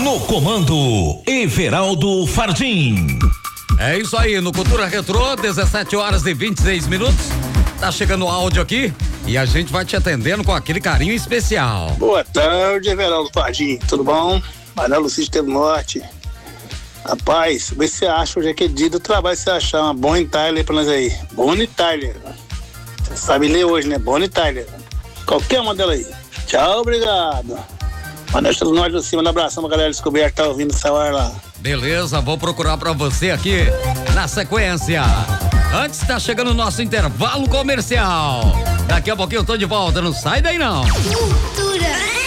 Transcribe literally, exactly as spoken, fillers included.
No comando, Everaldo Fardim. É isso aí, no Cultura Retrô, dezessete horas e vinte e seis minutos. Tá chegando o áudio aqui e a gente vai te atendendo com aquele carinho especial. Boa tarde, Everaldo Fardim. Tudo bom? Manuel Lucídio do Norte. Rapaz, vê se você acha hoje é que dia do trabalho você achar uma Bonnie Tyler pra nós aí. Bonnie Tyler. Você sabe ler hoje, né? Bonnie Tyler. Qualquer uma dela aí. Tchau, obrigado. Manuel do Norte do Cima, um abração pra galera descoberta, tá ouvindo essa hora lá. Beleza, vou procurar pra você aqui na sequência. Antes tá chegando o nosso intervalo comercial. Daqui a pouquinho eu tô de volta, não sai daí não. Cultura.